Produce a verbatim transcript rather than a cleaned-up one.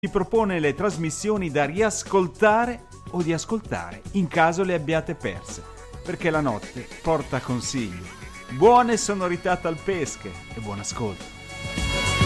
ti propone le trasmissioni da riascoltare o di ascoltare in caso le abbiate perse, perché la notte porta consigli. Buone sonorità talpesche e buon ascolto.